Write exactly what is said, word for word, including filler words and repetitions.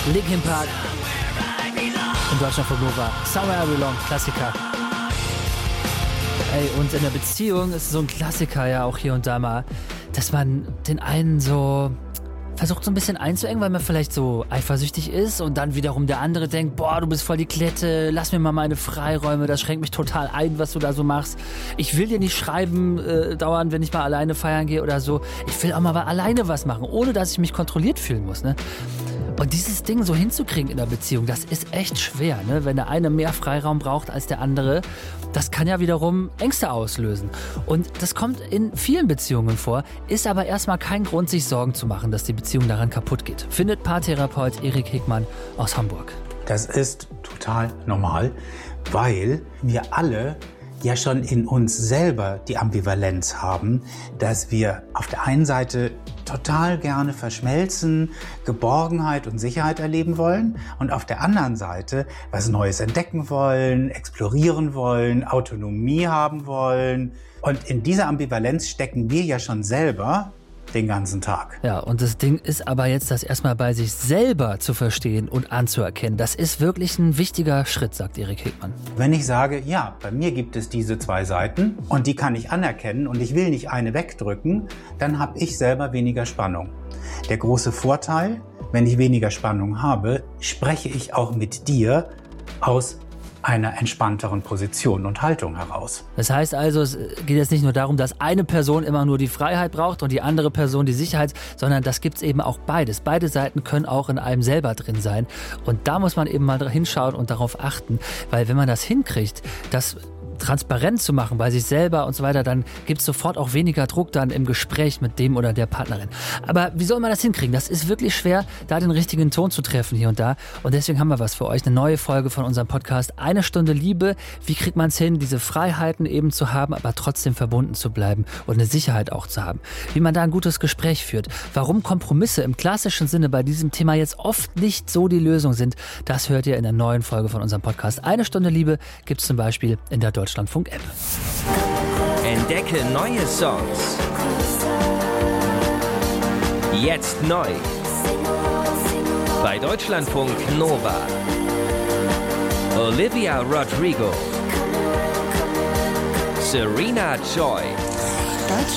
Linkin Park. In Deutschland von Nova. Somewhere I Belong, Klassiker. Ey, und in der Beziehung ist so ein Klassiker ja auch hier und da mal, dass man den einen so versucht so ein bisschen einzuengen, weil man vielleicht so eifersüchtig ist und dann wiederum der andere denkt, boah, du bist voll die Klette, lass mir mal meine Freiräume, das schränkt mich total ein, was du da so machst. Ich will dir nicht schreiben äh, dauernd, wenn ich mal alleine feiern gehe oder so. Ich will auch mal alleine was machen, ohne dass ich mich kontrolliert fühlen muss, ne? Und dieses Ding so hinzukriegen in der Beziehung, das ist echt schwer, ne? Wenn der eine mehr Freiraum braucht als der andere. Das kann ja wiederum Ängste auslösen. Und das kommt in vielen Beziehungen vor, ist aber erstmal kein Grund, sich Sorgen zu machen, dass die Beziehung daran kaputt geht. Findet Paartherapeut Erik Hegmann aus Hamburg. Das ist total normal, weil wir alle ja schon in uns selber die Ambivalenz haben, dass wir auf der einen Seite total gerne verschmelzen, Geborgenheit und Sicherheit erleben wollen und auf der anderen Seite was Neues entdecken wollen, explorieren wollen, Autonomie haben wollen. Und in dieser Ambivalenz stecken wir ja schon selber den ganzen Tag. Ja, und das Ding ist aber jetzt, das erstmal bei sich selber zu verstehen und anzuerkennen. Das ist wirklich ein wichtiger Schritt, sagt Erik Hegmann. Wenn ich sage, ja, bei mir gibt es diese zwei Seiten und die kann ich anerkennen und ich will nicht eine wegdrücken, dann habe ich selber weniger Spannung. Der große Vorteil, wenn ich weniger Spannung habe, spreche ich auch mit dir aus einer entspannteren Position und Haltung heraus. Das heißt also, es geht jetzt nicht nur darum, dass eine Person immer nur die Freiheit braucht und die andere Person die Sicherheit, sondern das gibt's eben auch beides. Beide Seiten können auch in einem selber drin sein. Und da muss man eben mal hinschauen und darauf achten, weil wenn man das hinkriegt, das transparent zu machen bei sich selber und so weiter, dann gibt es sofort auch weniger Druck dann im Gespräch mit dem oder der Partnerin. Aber wie soll man das hinkriegen? Das ist wirklich schwer, da den richtigen Ton zu treffen hier und da. Und deswegen haben wir was für euch, eine neue Folge von unserem Podcast. Eine Stunde Liebe. Wie kriegt man es hin, diese Freiheiten eben zu haben, aber trotzdem verbunden zu bleiben und eine Sicherheit auch zu haben? Wie man da ein gutes Gespräch führt. Warum Kompromisse im klassischen Sinne bei diesem Thema jetzt oft nicht so die Lösung sind, das hört ihr in der neuen Folge von unserem Podcast. Eine Stunde Liebe gibt es zum Beispiel in der Deutschlandfunk-App. Entdecke neue Songs. Jetzt neu. Bei Deutschlandfunk Nova. Olivia Rodrigo. Serena Joy.